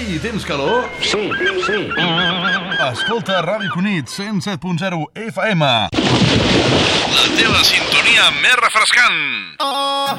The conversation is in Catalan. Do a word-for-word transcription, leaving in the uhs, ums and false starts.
Ei, tens calor? Sí, sí. Escolta Ràdio Cunit, cent set punt zero F M. La teva sintonia més refrescant. Oh,